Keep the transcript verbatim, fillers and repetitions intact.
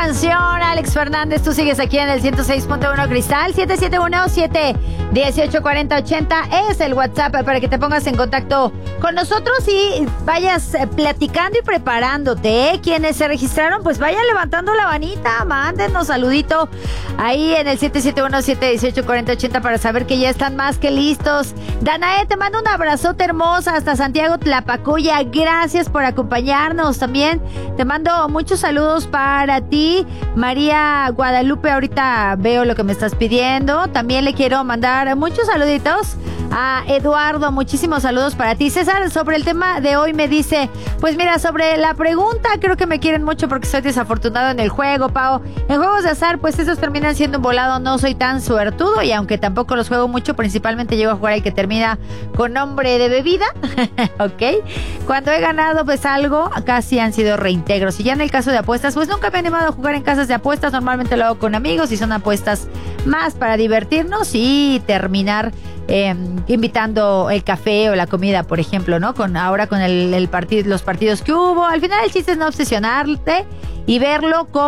canción, Alex Fernández. Tú sigues aquí en el ciento seis punto uno Cristal. siete siete uno, siete uno ocho, cuatro cero ocho cero es el WhatsApp para que te pongas en contacto con nosotros y vayas platicando y preparándote, ¿eh? Quienes se registraron, pues vayan levantando la manita, mándenos saludito ahí en el siete siete uno, siete uno ocho, cuatro cero ocho cero para saber que ya están más que listos. Danae, te mando un abrazote hermosa hasta Santiago Tlapacoya. Gracias por acompañarnos. También te mando muchos saludos para ti, María Guadalupe. Ahorita veo lo que me estás pidiendo. También le quiero mandar muchos saluditos a Eduardo. Muchísimos saludos para ti. César, sobre el tema de hoy me dice, pues mira, sobre la pregunta, creo que me quieren mucho porque soy desafortunado en el juego, Pao. En juegos de azar, pues esos terminan siendo un volado. No soy tan suertudo y aunque tampoco los juego mucho, principalmente llego a jugar el que termina con nombre de bebida. Ok. Cuando he ganado pues algo, casi han sido reintegros. Y ya en el caso de apuestas, pues nunca me he animado a jugar en casas de apuestas. Normalmente lo hago con amigos y son apuestas más para divertirnos y terminar eh, invitando el café o la comida, por ejemplo, ¿no? Con ahora con el, el partido, los partidos que hubo. Al final el chiste es no obsesionarte y verlo como